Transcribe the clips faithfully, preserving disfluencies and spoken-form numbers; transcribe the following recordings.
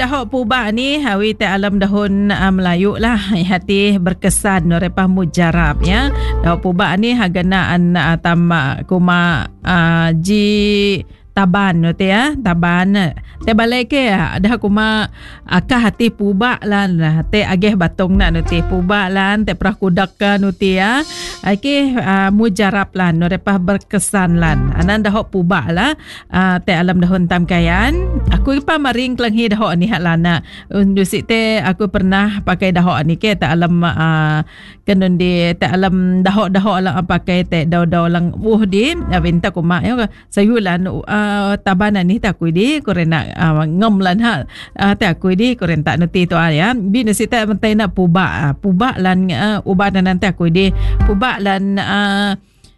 dahok pubak ni hawi te alam dahun uh, Melayu lah hati berkesan repah mujarab ya. Dahok pubak ni haganaan uh, tam uh, kuma uh, ji taban no te ya, taban te balai ke dah kuma akah hati pubak lan te ageh batong na no te pubak lan te prah kudak ka no te ya. Ake uh, mujarab lan no repah berkesan lan anan dahok pubak lah uh, te alam dahun tam kayan. Aku pa maring kelenghi dahok ni hak lana undusik te aku pernah pakai dahok ni ke te alam uh, kenun di te alam dahok-dahok lang pakai te daw-daw lang uh di aventa kuma ya sayulan uh, Uh, tabanan ni tak kui di korena uh, ngom lan ha uh, tak kui di koren tak neti tu ya bi nasi tak mentai nak pubak uh, pubak lan uh, ubanan nanti kui di pubak lan uh,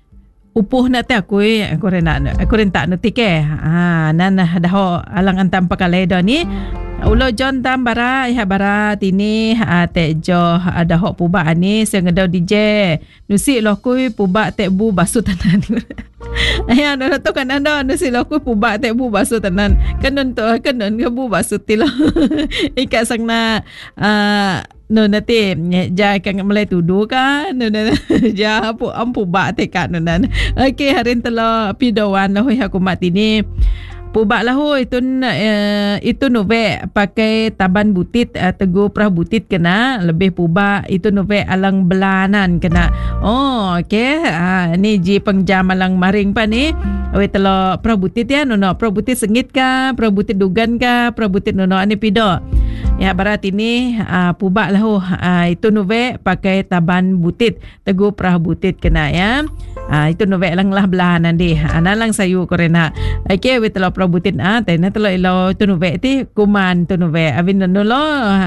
upuh nak tak kui korena koren tak neti ke ha nan dah alang antam pakalai do ni ulo John tam bara ya bara tini uh, te jo ada hok pubak ni sengedau D J nusi loh kui pubak te bu basu tanan. Ayah nak tu kan anda nusi loh kui pubak te bu basu tanan kanun tu kanun ke bu basu tilo ikat sang na uh, no nanti ja kan mulai tudu kan no ja pu ampu bak te kan nan okey harin telo pidowan lah aku mat ini pubak lah ho itu uh, itu nove pakai taban butit uh, teguh prah butit kena lebih pubak itu nove alang belanan kena. Oh okey ah ni ji pengjam alang maring pa ni awe telo prah butit ya nono prah butit sengit ka prah butit dugan ka prah butit nono ani pido ya barat ini uh, pubak lah ho uh, itu nove pakai taban butit teguh prah butit kena ya. Ah itu nove lang lah belahan nanti. Ana lang sayu korena. Okey we telo probutin ah tena telo ilo tu nove ti kuman tu nove. Avin no lo.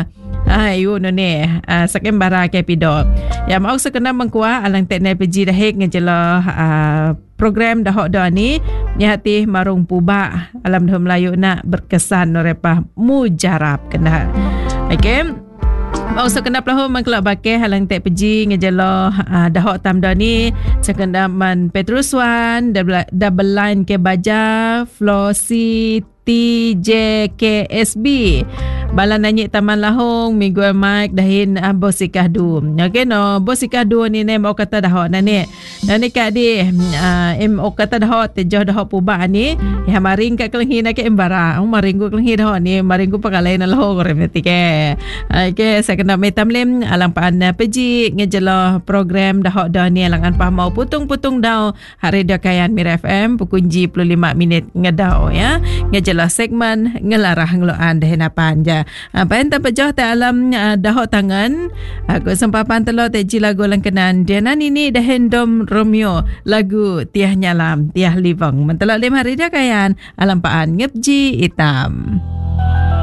Ah yu no ne. Ah sakem bara ke pido. Ya mau sekena mengkuah alang tekne peji dahek ngejelo ah program dahok do ni nyati marung pubak alam dah Melayu nak berkesan no repah mujarab kena. Okey. Mau sekena pelaho mengkelak bakai halang tek peji ngejelo uh, dahok tam do ni sekenda man Petruswan double, double line ke baja Flosi T J K S B bala nanyi taman lahong minggu Mike dahin uh, bosikah du. Okey no bosikah du ni ne mau kata dahok na ni. Dan ni kak di uh, em ok kata dahok te joh dahok pubak ni ya maring kak kelenghi na ke embara. Oh maring ku kelenghi dahok ni maring ku pakalai na laho korem ti ke. Okey saya kena metam lem alang paan peji ngejelo program dahok do ni alang an pah mau putung-putung dau hari dah kayan Mira F M pukunji dua puluh lima minit ngedau ya. Ngejelo segmen ngelarah ngeloan dahin apaan ja. Apa yang tak pejah tak alam uh, dahok tangan aku sempapan telo teji lagu langkenan dia nan ini dahin dom Romeo lagu tiah nyalam tiah livang mentelok lima hari dah kayan alam paan ngepji hitam.